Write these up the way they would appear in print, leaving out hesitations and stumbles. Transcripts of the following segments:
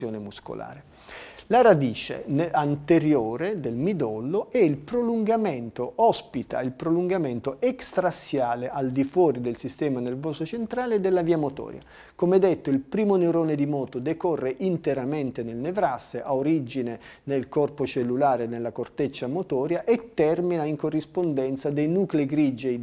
muscolare. La radice anteriore del midollo è il prolungamento, ospita il prolungamento extrassiale al di fuori del sistema nervoso centrale della via motoria. Come detto, il primo neurone di moto decorre interamente nel nevrasse, ha origine nel corpo cellulare, nella corteccia motoria e termina in corrispondenza dei nuclei grigei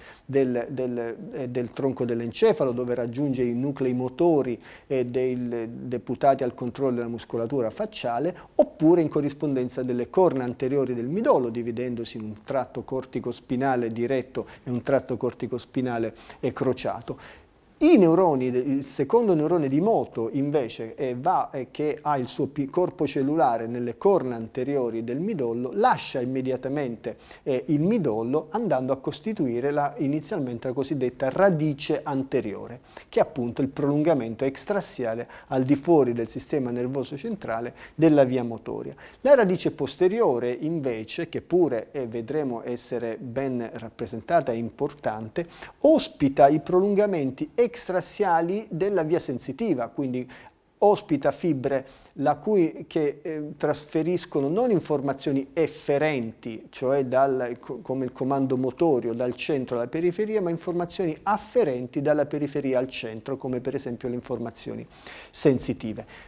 del tronco dell'encefalo, dove raggiunge i nuclei motori deputati al controllo della muscolatura facciale, oppure in corrispondenza delle corna anteriori del midollo, dividendosi in un tratto corticospinale diretto e un tratto corticospinale crociato. Il secondo neurone di moto invece che ha il suo corpo cellulare nelle corna anteriori del midollo, lascia immediatamente il midollo andando a costituire inizialmente la cosiddetta radice anteriore, che è appunto il prolungamento extrassiale al di fuori del sistema nervoso centrale della via motoria. La radice posteriore invece, che pure vedremo essere ben rappresentata e importante, ospita i prolungamenti extrassiali della via sensitiva, quindi ospita fibre che trasferiscono non informazioni efferenti, cioè come il comando motorio dal centro alla periferia, ma informazioni afferenti dalla periferia al centro, come per esempio le informazioni sensitive.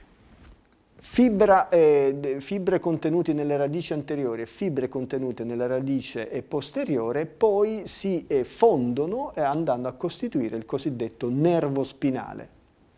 Fibre contenute nelle radici anteriori e fibre contenute nella radice posteriore poi si fondono andando a costituire il cosiddetto nervo spinale.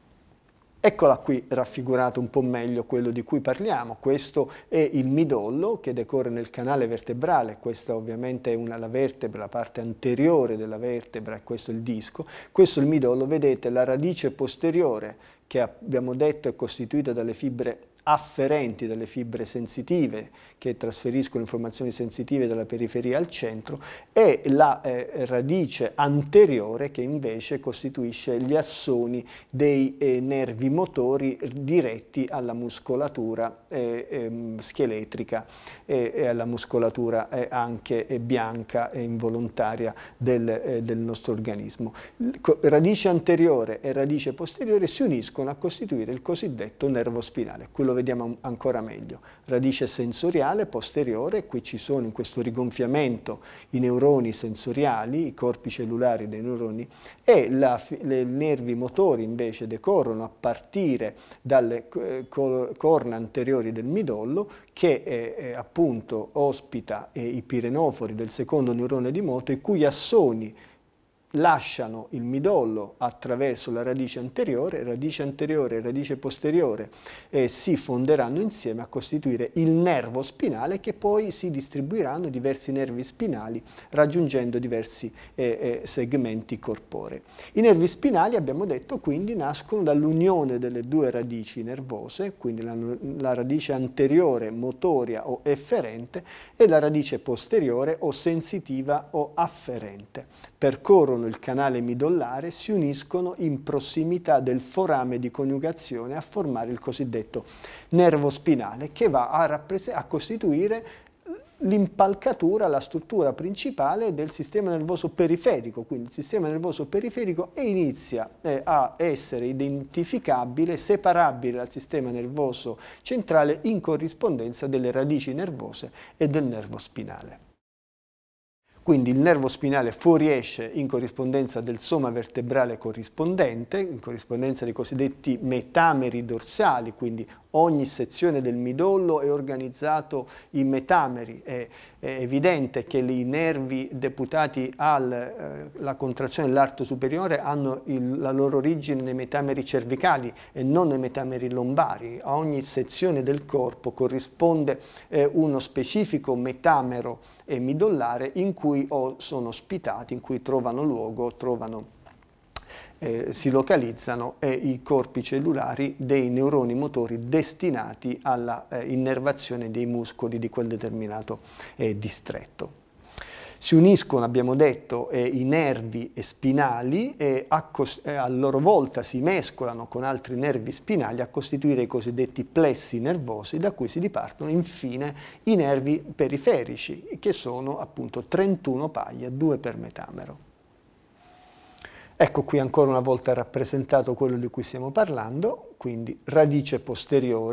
Eccola qui raffigurato un po' meglio quello di cui parliamo. Questo è il midollo che decorre nel canale vertebrale, questa ovviamente è la vertebra, la parte anteriore della vertebra, e questo è il disco. Questo è il midollo, vedete la radice posteriore che abbiamo detto è costituita dalle fibre afferenti, dalle fibre sensitive che trasferiscono informazioni sensitive dalla periferia al centro, e la radice anteriore che invece costituisce gli assoni dei nervi motori diretti alla muscolatura scheletrica e alla muscolatura anche bianca e involontaria del nostro organismo. Radice anteriore e radice posteriore si uniscono a costituire il cosiddetto nervo spinale. Qui lo vediamo ancora meglio. Radice sensoriale posteriore, qui ci sono in questo rigonfiamento i neuroni sensoriali, i corpi cellulari dei neuroni, e i nervi motori invece decorrono a partire dalle corna anteriori del midollo, che appunto ospita i pirenofori del secondo neurone di moto, i cui assoni lasciano il midollo attraverso la radice anteriore e radice posteriore si fonderanno insieme a costituire il nervo spinale, che poi si distribuiranno diversi nervi spinali raggiungendo diversi segmenti corporei. I nervi spinali, abbiamo detto, quindi nascono dall'unione delle due radici nervose, quindi la radice anteriore motoria o efferente e la radice posteriore o sensitiva o afferente. Percorrono il canale midollare, si uniscono in prossimità del forame di coniugazione a formare il cosiddetto nervo spinale, che va a costituire l'impalcatura, la struttura principale del sistema nervoso periferico. Quindi il sistema nervoso periferico inizia a essere identificabile, separabile dal sistema nervoso centrale in corrispondenza delle radici nervose e del nervo spinale. Quindi il nervo spinale fuoriesce in corrispondenza del soma vertebrale corrispondente, in corrispondenza dei cosiddetti metameri dorsali, quindi ogni sezione del midollo è organizzato in metameri. È evidente che i nervi deputati alla contrazione dell'arto superiore hanno la loro origine nei metameri cervicali e non nei metameri lombari. A ogni sezione del corpo corrisponde uno specifico metamero midollare in cui sono ospitati, in cui trovano luogo, si localizzano i corpi cellulari dei neuroni motori destinati alla innervazione dei muscoli di quel determinato distretto. Si uniscono, abbiamo detto, i nervi spinali e a loro volta si mescolano con altri nervi spinali a costituire i cosiddetti plessi nervosi, da cui si dipartono infine i nervi periferici, che sono appunto 31 paia, 2 per metamero. Ecco qui ancora una volta rappresentato quello di cui stiamo parlando, quindi radice posteriore.